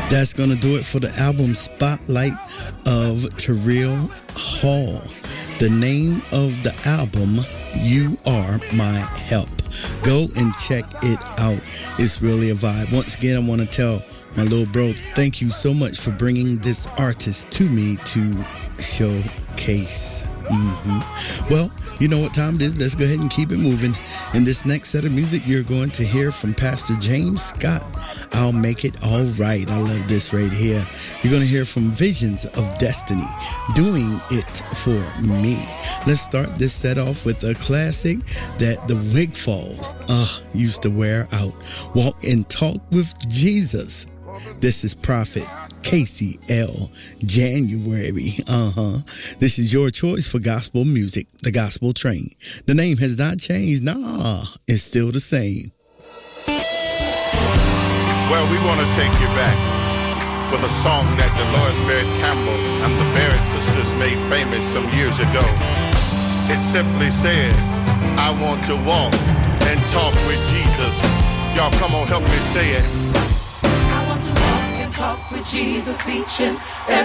That's going to do it for the album Spotlight of Terrell Hall. The name of the album, You Are My Help. Go and check it out. It's really a vibe. Once again, I want to tell my little bro, thank you so much for bringing this artist to me to showcase. Well, you know what time it is. Let's go ahead and keep it moving. In this next set of music, you're going to hear from Pastor James Scott. I'll Make It All Right. I love this right here. You're going to hear from Visions of Destiny, Doing It For Me. Let's start this set off with a classic that the Wigfalls used to wear out. Walk and Talk with Jesus. This is Prophet Casey L. January. This is your choice for gospel music, the Gospel Train. The name has not changed. Nah, it's still the same. Well, we want to take you back with a song that Dolores Barrett Campbell and the Barrett sisters made famous some years ago. It simply says, I want to walk and talk with Jesus. Y'all come on, help me say it. Talk with Jesus each and every